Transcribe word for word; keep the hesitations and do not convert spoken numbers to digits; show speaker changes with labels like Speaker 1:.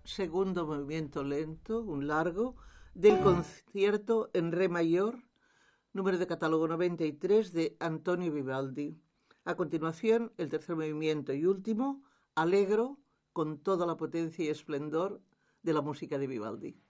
Speaker 1: segundo movimiento lento, un largo, del concierto en re mayor, número de catálogo noventa y tres de Antonio Vivaldi. A continuación, el tercer movimiento y último, Allegro, con toda la potencia y esplendor de la música de Vivaldi.